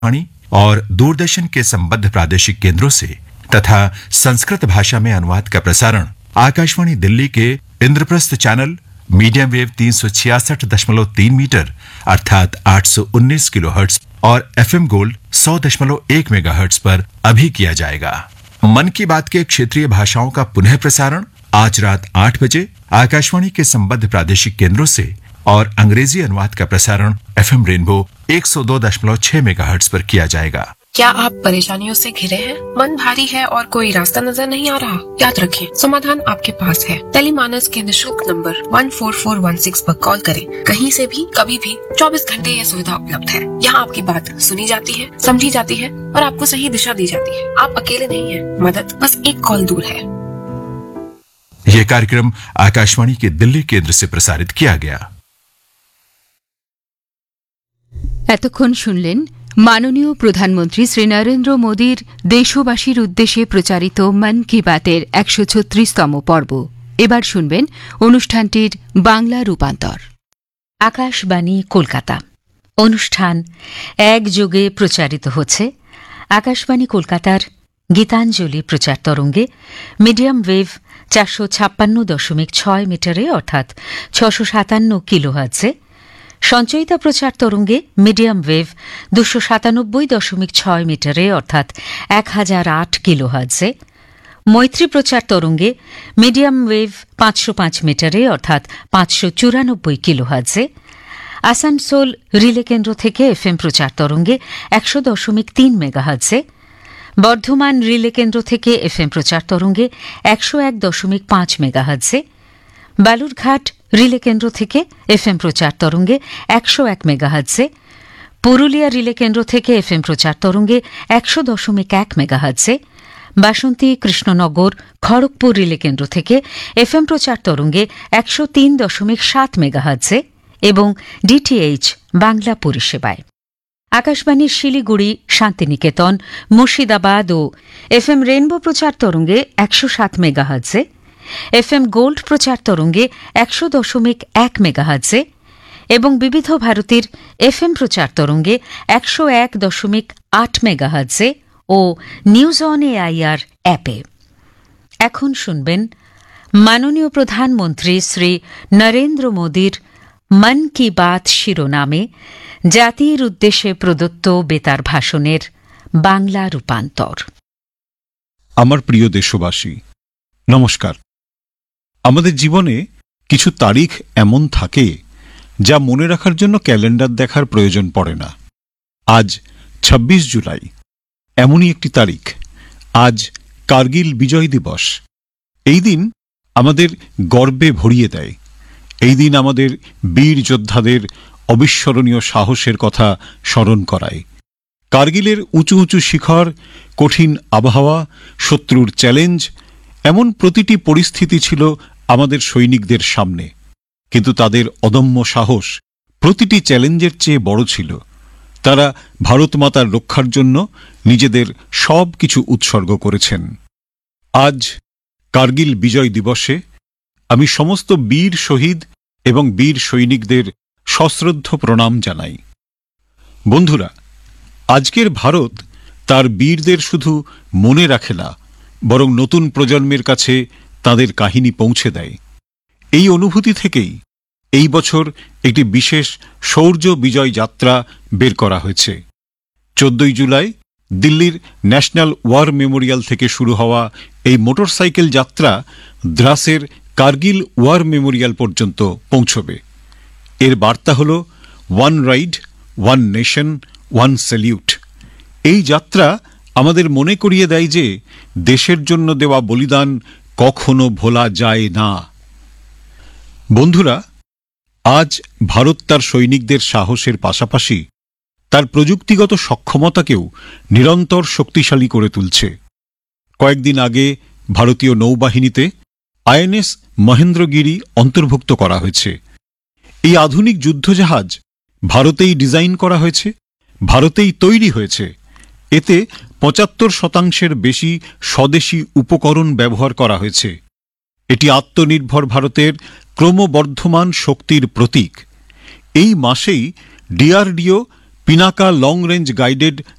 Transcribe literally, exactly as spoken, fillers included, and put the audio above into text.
वाणी और दूरदर्शन के संबद्ध प्रादेशिक केंद्रों से तथा संस्कृत भाषा में अनुवाद का प्रसारण आकाशवाणी दिल्ली के इंद्रप्रस्थ चैनल मीडियम वेव तीन सौ छियासठ दशमलव तीन मीटर अर्थात आठ सौ उन्नीस किलोहर्ट्ज और एफएम गोल्ड सौ दशमलव एक मेगाहर्ट्ज पर अभी किया जाएगा। मन की बात के क्षेत्रीय भाषाओं का पुनः प्रसारण आज रात आठ बजे आकाशवाणी के संबद्ध प्रादेशिक केंद्रों से और अंग्रेजी अनुवाद का प्रसारण एफएम रेनबो एक सौ दो दशमलव छह मेगाहर्ट्ज पर किया जाएगा। क्या आप परेशानियों से घिरे हैं? मन भारी है और कोई रास्ता नजर नहीं आ रहा? याद रखें, समाधान आपके पास है। टेलीमानस के निशुल्क नंबर एक चार चार एक छह पर कॉल करें। कहीं से भी कभी भी चौबीस घंटे यह सुविधा उपलब्ध है। यहाँ आपकी बात सुनी जाती है, समझी जाती है और आपको सही दिशा दी जाती है। आप अकेले नहीं हैं, मदद बस एक कॉल दूर है। यह कार्यक्रम आकाशवाणी के दिल्ली केंद्र से प्रसारित किया गया। এতক্ষণ শুনলেন মাননীয় প্রধানমন্ত্রী শ্রী নরেন্দ্র মোদীর দেশবাসীর উদ্দেশ্যে প্রচারিত মন কি বাতের একশো ছত্রিশতম পর্ব। এবার শুনবেন অনুষ্ঠানটির বাংলা রূপান্তর। আকাশবাণী কলকাতা অনুষ্ঠান একযোগে প্রচারিত হচ্ছে আকাশবাণী কলকাতার গীতাঞ্জলি প্রচার তরঙ্গে মিডিয়াম ওয়েভ চারশো ছাপ্পান্ন দশমিক ছয় মিটারে অর্থাৎ ছশো সাতান্ন কিলোহার্টজে, সঞ্চয়িতা প্রচার তরঙ্গে মিডিয়াম ওয়েভ দুশো সাতানব্বই দশমিক ছয় মিটারে অর্থাৎ এক হাজার আট কিলোহার্টজে, মৈত্রী প্রচার তরঙ্গে মিডিয়াম ওয়েভ পাঁচশো পাঁচ মিটারে অর্থাৎ পাঁচশো চুরানব্বই কিলোহার্টজে, আসানসোল রিলে কেন্দ্র থেকে এফএম প্রচার তরঙ্গে একশো দশমিক তিন মেগাহার্টজে, বর্ধমান রিলে কেন্দ্র থেকে এফএম প্রচার তরঙ্গে একশো এক দশমিক পাঁচ মেগাহার্টজে, বালুরঘাট রিলে কেন্দ্র থেকে এফএম প্রচার তরঙ্গে একশো এক মেগাহার্টজে, পুরুলিয়া রিলে কেন্দ্র থেকে এফএম প্রচার তরঙ্গে একশো দশমিক এক মেগাহার্টজে, বাসন্তী কৃষ্ণনগর খড়গপুর রিলে কেন্দ্র থেকে এফএম প্রচার তরঙ্গে একশো তিন দশমিক সাত মেগাহার্টজে এবং ডিটিএইচ বাংলা পরিষেবায়। আকাশবাণীর শিলিগুড়ি, শান্তিনিকেতন, মুর্শিদাবাদ ও এফএম রেনবো প্রচার তরঙ্গে একশো সাত মেগাহার্টজে, এফএম গোল্ড প্রচার তরঙ্গে একশো দশমিক এক মেগাহার্টজে এবং বিবিধ ভারতীর এফএম প্রচার তরঙ্গে একশো এক দশমিক আট মেগাহার্টজে ও নিউজ অন এআইআর অ্যাপে। এখন শুনবেন মাননীয় প্রধানমন্ত্রী শ্রী নরেন্দ্র মোদীর মন কি বাত শিরোনামে জাতির উদ্দেশ্যে প্রদত্ত বেতার ভাষণের বাংলা রূপান্তর। আমার প্রিয় দেশবাসী, নমস্কার। আমাদের জীবনে কিছু তারিখ এমন থাকে যা মনে রাখার জন্য ক্যালেন্ডার দেখার প্রয়োজন পড়ে না। আজ ছাব্বিশ জুলাই এমনই একটি তারিখ। আজ কার্গিল বিজয় দিবস। এই দিন আমাদের গর্বে ভরিয়ে দেয়। এই দিন আমাদের বীর যোদ্ধাদের অবিস্মরণীয় সাহসের কথা স্মরণ করায়। কার্গিলের উঁচু উঁচু শিখর, কঠিন আবহাওয়া, শত্রুর চ্যালেঞ্জ, এমন প্রতিটি পরিস্থিতি ছিল আমাদের সৈনিকদের সামনে, কিন্তু তাদের অদম্য সাহস প্রতিটি চ্যালেঞ্জের চেয়ে বড় ছিল। তারা ভারত মাতার রক্ষার জন্য নিজেদের সব কিছু উৎসর্গ করেছেন। আজ কার্গিল বিজয় দিবসে আমি সমস্ত বীর শহীদ এবং বীর সৈনিকদের সশ্রদ্ধ প্রণাম জানাই। বন্ধুরা, আজকের ভারত তার বীরদের শুধু মনে রাখে না, বরং নতুন প্রজন্মের কাছে তাদের কাহিনী পৌঁছে দেয়। এই অনুভূতি থেকেই এই বছর একটি বিশেষ শৌর্য বিজয় যাত্রা বের করা হয়েছে। চোদ্দই জুলাই দিল্লির ন্যাশনাল ওয়ার মেমোরিয়াল থেকে শুরু হওয়া এই মোটরসাইকেল যাত্রা দ্রাসের কার্গিল ওয়ার মেমোরিয়াল পর্যন্ত পৌঁছবে। এর বার্তা হল one ride, one nation, one salute. এই যাত্রা আমাদের মনে করিয়ে দেয় যে দেশের জন্য দেওয়া বলিদান কখনো ভোলা যায় না। বন্ধুরা, আজ ভারত তার সৈনিকদের সাহসের পাশাপাশি তার প্রযুক্তিগত সক্ষমতাকেও নিরন্তর শক্তিশালী করে তুলছে। কয়েকদিন আগে ভারতীয় নৌবাহিনীতে আইএনএস মহেন্দ্রগিরি অন্তর্ভুক্ত করা হয়েছে। এই আধুনিক যুদ্ধজাহাজ ভারতেই ডিজাইন করা হয়েছে, ভারতেই তৈরি হয়েছে। এতে পঁচাত্তর শতাংশের বেশি স্বদেশী উপকরণ ব্যবহার করা হয়েছে। এটি আত্মনির্ভর ভারতের ক্রমবর্ধমান শক্তির প্রতীক। এই মাসেই DRDO Pinaka long range guided